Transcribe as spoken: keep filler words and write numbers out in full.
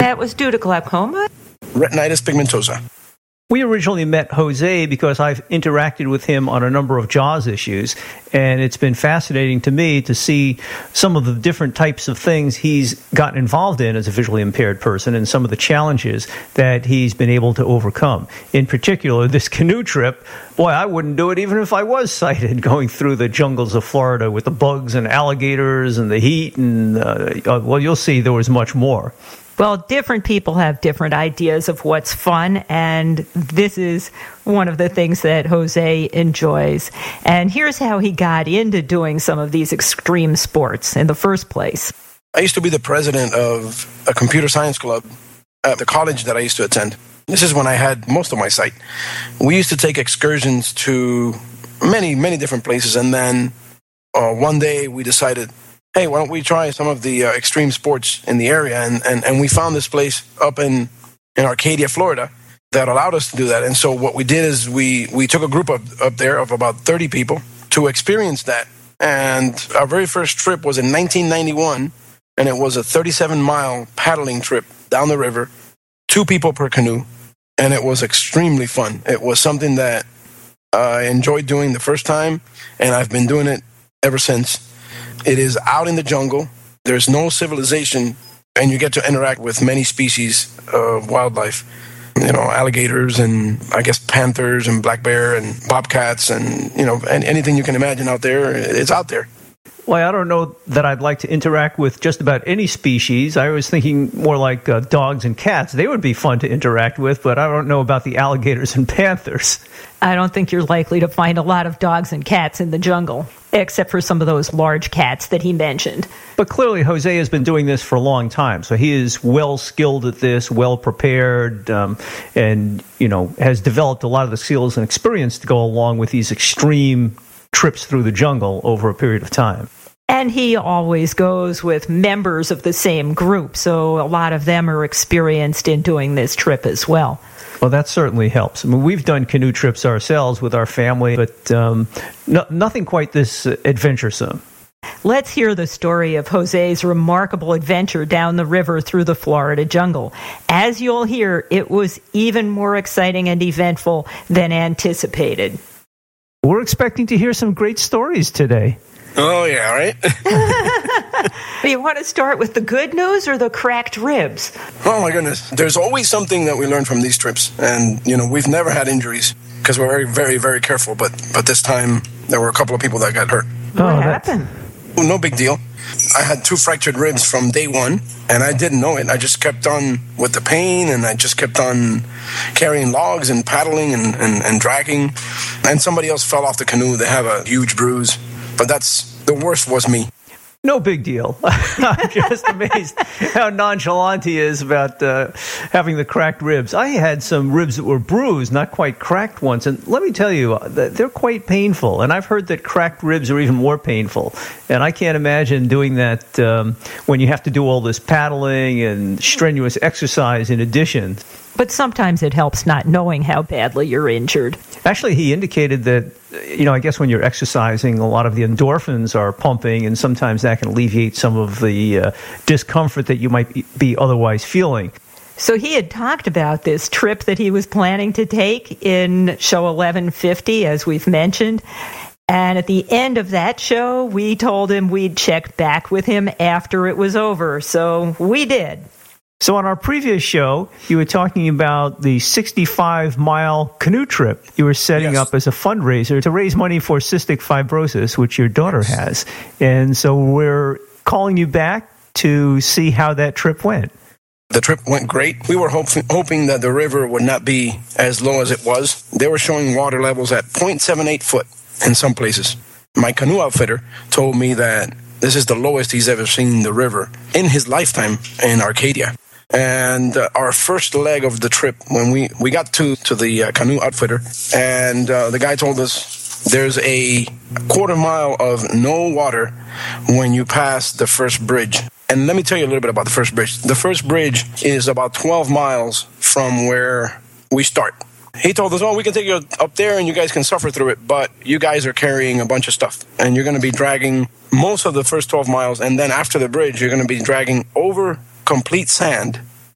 That was due to glaucoma? Retinitis pigmentosa. We originally met Jose because I've interacted with him on a number of JAWS issues, and it's been fascinating to me to see some of the different types of things he's gotten involved in as a visually impaired person and some of the challenges that he's been able to overcome. In particular, this canoe trip, boy, I wouldn't do it even if I was sighted, going through the jungles of Florida with the bugs and alligators and the heat, and, uh, uh, well, you'll see there was much more. Well, different people have different ideas of what's fun, and this is one of the things that Jose enjoys. And here's how he got into doing some of these extreme sports in the first place. I used to be the president of a computer science club at the college that I used to attend. This is when I had most of my sight. We used to take excursions to many, many different places, and then uh, one day we decided, hey, why don't we try some of the uh, extreme sports in the area? And, and and we found this place up in, in Arcadia, Florida, that allowed us to do that. And so what we did is we, we took a group of, up there of about thirty people to experience that. And our very first trip was in nineteen ninety-one, and it was a thirty-seven mile paddling trip down the river, two people per canoe, and it was extremely fun. It was something that I enjoyed doing the first time, and I've been doing it ever since. It is out in the jungle. There's no civilization, and you get to interact with many species of wildlife. You know, alligators and, I guess, panthers and black bear and bobcats and, you know, and anything you can imagine out there, it's out there. Well, I don't know that I'd like to interact with just about any species. I was thinking more like uh, dogs and cats. They would be fun to interact with, but I don't know about the alligators and panthers. I don't think you're likely to find a lot of dogs and cats in the jungle, except for some of those large cats that he mentioned. But clearly, Jose has been doing this for a long time, so he is well skilled at this, well prepared, um, and, you know, has developed a lot of the skills and experience to go along with these extreme trips through the jungle over a period of time. And he always goes with members of the same group, so a lot of them are experienced in doing this trip as well. Well, that certainly helps. I mean, we've done canoe trips ourselves with our family, but um, no, nothing quite this uh, adventuresome. Let's hear the story of Jose's remarkable adventure down the river through the Florida jungle. As you'll hear, it was even more exciting and eventful than anticipated. We're expecting to hear some great stories today. Oh, yeah, right? Do you want to start with the good news or the cracked ribs? Oh, my goodness. There's always something that we learn from these trips. And, you know, we've never had injuries because we're very, very, very careful. But but this time, there were a couple of people that got hurt. What oh, happened? Well, no big deal. I had two fractured ribs from day one, and I didn't know it. I just kept on with the pain, and I just kept on carrying logs and paddling and, and, and dragging. And somebody else fell off the canoe. They have a huge bruise. But that's the worst was me. No big deal. I'm just amazed how nonchalant he is about uh, having the cracked ribs. I had some ribs that were bruised, not quite cracked ones. And let me tell you, they're quite painful. And I've heard that cracked ribs are even more painful. And I can't imagine doing that um, when you have to do all this paddling and strenuous exercise in addition. But sometimes it helps not knowing how badly you're injured. Actually, he indicated that, you know, I guess when you're exercising, a lot of the endorphins are pumping, and sometimes that can alleviate some of the uh, discomfort that you might be otherwise feeling. So he had talked about this trip that he was planning to take in show eleven fifty, as we've mentioned. And at the end of that show, we told him we'd check back with him after it was over. So we did. So on our previous show, you were talking about the sixty-five mile canoe trip you were setting yes. up as a fundraiser to raise money for cystic fibrosis, which your daughter has. And so we're calling you back to see how that trip went. The trip went great. We were hope- hoping that the river would not be as low as it was. They were showing water levels at zero point seven eight foot in some places. My canoe outfitter told me that this is the lowest he's ever seen the river in his lifetime in Arcadia. And uh, our first leg of the trip, when we, we got to, to the uh, canoe outfitter, and uh, the guy told us there's a quarter mile of no water when you pass the first bridge. And let me tell you a little bit about the first bridge. The first bridge is about twelve miles from where we start. He told us, oh, we can take you up there and you guys can suffer through it, but you guys are carrying a bunch of stuff, and you're going to be dragging most of the first twelve miles, and then after the bridge, you're going to be dragging over complete sand